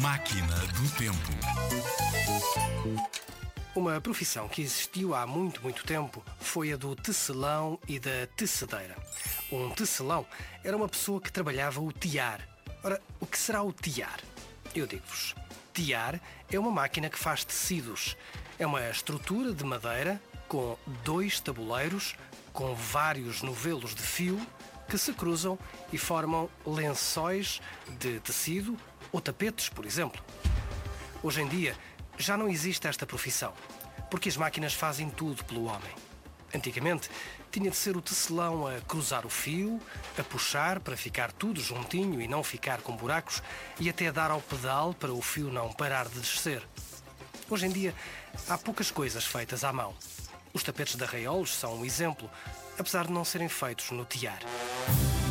Máquina do Tempo. Uma profissão que existiu há muito tempo foi a do tecelão e da tecedeira. Um tecelão era uma pessoa que trabalhava o tear. Ora, o que será o tear? Eu digo-vos. Tear é uma máquina que faz tecidos. É uma estrutura de madeira com 2 tabuleiros, com vários novelos de fio que se cruzam e formam lençóis de tecido ou tapetes, por exemplo. Hoje em dia já não existe esta profissão, porque as máquinas fazem tudo pelo homem. Antigamente tinha de ser o tecelão a cruzar o fio, a puxar para ficar tudo juntinho e não ficar com buracos e até dar ao pedal para o fio não parar de descer. Hoje em dia há poucas coisas feitas à mão. Os tapetes de arraiolos são um exemplo, apesar de não serem feitos no tear.